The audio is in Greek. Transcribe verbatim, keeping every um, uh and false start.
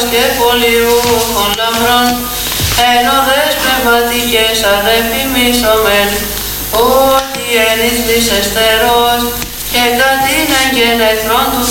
και πολιούχων λαμπρών, εν οδές πνευματικές αδεφημίσομεν, ότι εν εις λύσεστερος και κατ' είναι εγγεν εχθρών του